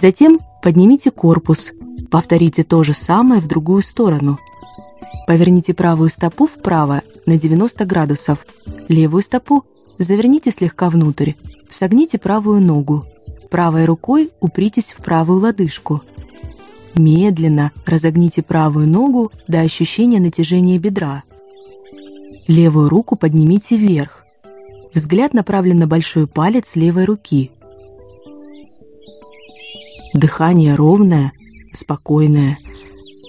Затем поднимите корпус. Повторите то же самое в другую сторону. Поверните правую стопу вправо на 90 градусов. Левую стопу заверните слегка внутрь. Согните правую ногу. Правой рукой упритесь в правую лодыжку. Медленно разогните правую ногу до ощущения натяжения бедра. Левую руку поднимите вверх. Взгляд направлен на большой палец левой руки. Дыхание ровное, спокойное.